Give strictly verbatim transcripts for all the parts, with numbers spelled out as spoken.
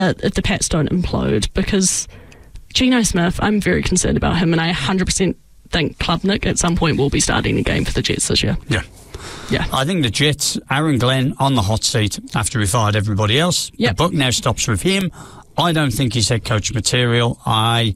if the Pats don't implode, because Geno Smith, I'm very concerned about him, and I one hundred percent think Klubnik at some point will be starting a game for the Jets this year. Yeah. Yeah. I think the Jets, Aaron Glenn on the hot seat after he fired everybody else. Yep. The buck now stops with him. I don't think he's head coach material. I,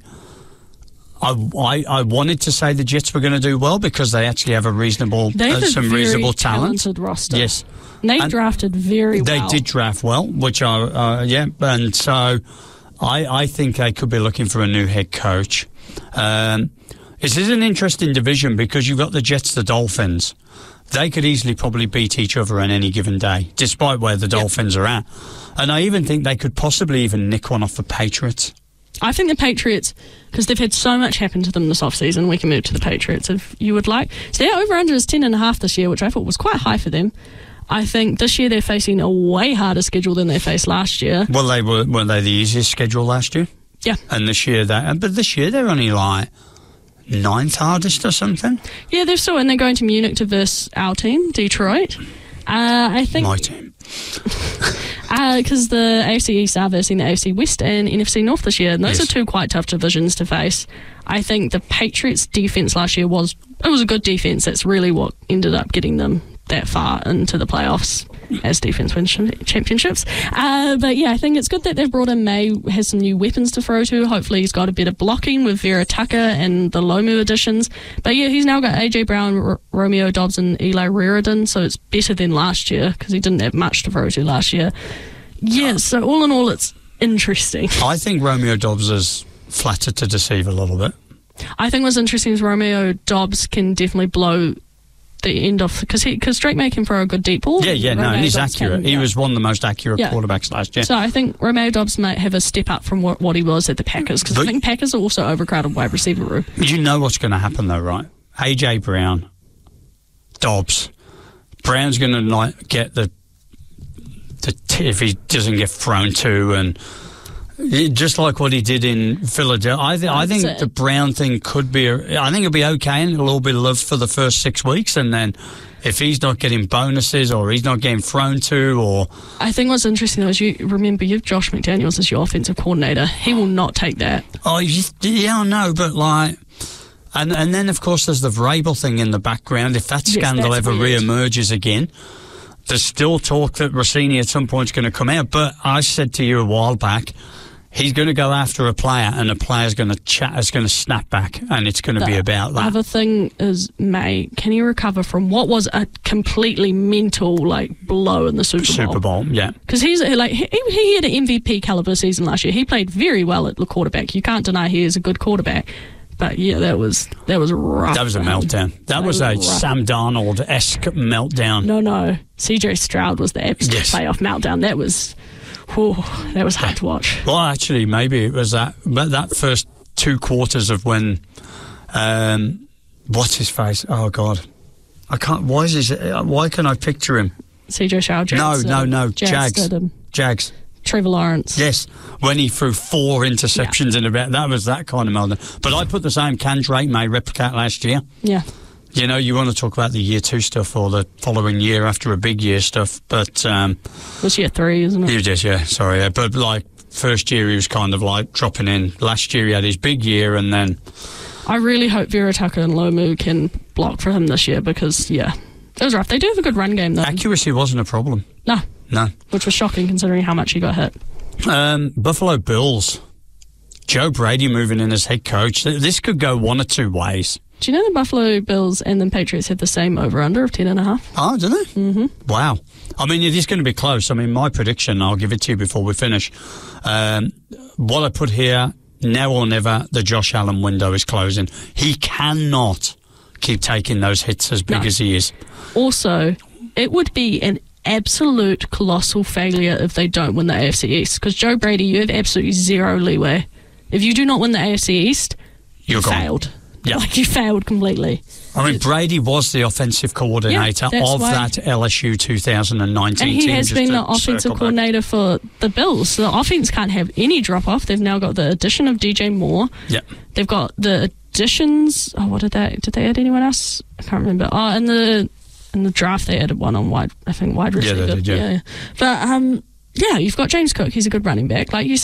I, I, I wanted to say the Jets were going to do well because they actually have a reasonable, They have uh, a some very reasonable talent. talented roster. Yes. And they And drafted very They well. did draft well, which I, uh, yeah, and so I, I think they could be looking for a new head coach. Um, this is an interesting division because you've got the Jets, the Dolphins. They could easily probably beat each other on any given day, despite where the Dolphins yep. are at. And I even think they could possibly even nick one off the Patriots. I think the Patriots, because they've had so much happen to them this offseason, we can move to the Patriots if you would like. So their over-under is ten and a half this year, which I thought was quite high for them. I think this year they're facing a way harder schedule than they faced last year. Well, they were, weren't they the easiest schedule last year? Yeah. And this year, they, but this year they're only like ninth hardest or something. Yeah, they're still, and they're going to Munich to verse our team, Detroit. Uh, I think My team. Because uh, the A F C East are versing the A F C West and N F C North this year, and those yes. are two quite tough divisions to face. I think the Patriots' defense last year was it was a good defense. That's really what ended up getting them that far into the playoffs as defense wins championships. Uh, but yeah, I think it's good that they've brought in May, has some new weapons to throw to. Hopefully he's got a better blocking with Vera Tucker and the Lomu additions. But yeah, he's now got A J Brown, R- Romeo Dobbs and Eli Reardon, so it's better than last year because he didn't have much to throw to last year. Yeah, so all in all, it's interesting. I think Romeo Dobbs is flattered to deceive a little bit. I think what's interesting is Romeo Dobbs can definitely blow the end off because he because Drake made him throw a good deep ball. Yeah, yeah, Romeo no, and he's Dobbs accurate. can, he yeah. was one of the most accurate Yeah. quarterbacks last year. So I think Romeo Dobbs might have a step up from what, what he was at the Packers because I But- think Packers are also overcrowded wide receiver room. You know what's going to happen though, right? A J Brown, Dobbs, Brown's going to like get the the t- if he doesn't get thrown to and. It- Just like what he did in Philadelphia, I, th- I think That's it. the Brown thing could be. A, I think it'll be okay, and it'll all be loved for the first six weeks, and then if he's not getting bonuses or he's not getting thrown to, or I think what's interesting though is you remember you have Josh McDaniels as your offensive coordinator. He will not take that. oh, you just, yeah, I know, but like, and and then of course there's the Vrabel thing in the background. If that Yes, scandal that's ever weird. re-emerges again, there's still talk that Rossini at some point is going to come out. But I said to you a while back. He's going to go after a player, and the player's going to chat, is going to snap back, and it's going to The be about that. other thing is, May, can he recover from what was a completely mental like blow in the Super Bowl? Super Bowl, yeah. Because he's like he, he had an M V P caliber season last year. He played very well at the quarterback. You can't deny he is a good quarterback. But yeah, that was that was rough. That was a for him. meltdown. That, That was, was a rough. Sam Darnold-esque meltdown. No, no. C J Stroud was the absolute Yes. playoff meltdown. That was, whew, that was hard to watch. Well, actually, maybe it was that but that first two quarters of when, um, what's his face? Oh God, I can't. Why is his, Why can I picture him? C J Stroud. No, Jags, no, uh, no. Jags. Jags. Stidham, Jags. Trevor Lawrence. Yes, when he threw four interceptions in about that was that kind of meltdown. But I put the same Can Drake may replicate last year. Yeah. You know, you want to talk about the year two stuff or the following year after a big year stuff, but um, It was year three, isn't it? he did, yeah. Sorry, yeah. But like first year, he was kind of like dropping in. Last year, he had his big year, and then I really hope Vera Tucker and Lomu can block for him this year because, yeah, it was rough. They do have a good run game, though. accuracy wasn't a problem. No, No. which was shocking considering how much he got hit. Um, Buffalo Bills. Joe Brady moving in as head coach. This could go one or two ways. Do you know the Buffalo Bills and the Patriots have the same over-under of ten and a half? Oh, do they? Mm-hmm. Wow. I mean, it is going to be close. I mean, my prediction, I'll give it to you before we finish. Um, what I put here, now or never, the Josh Allen window is closing. He cannot keep taking those hits as big No. as he is. Also, it would be an absolute colossal failure if they don't win the A F C East because Joe Brady, you have absolutely zero leeway. If you do not win the A F C East, You're you gone. failed. Yeah. Like, you failed completely. I mean, Brady was the offensive coordinator Yeah, that's of why- that L S U two thousand nineteen And he team. has just been to the offensive circle back. coordinator for the Bills. So the offense can't have any drop-off. They've now got the addition of D J Moore. Yeah. They've got the additions. Oh, what did they? Did they add anyone else? I can't remember. Oh, in the in the draft they added one on wide. I think wide Yeah, they receiver. did, yeah. But um, yeah, you've got James Cook. He's a good running back. Like you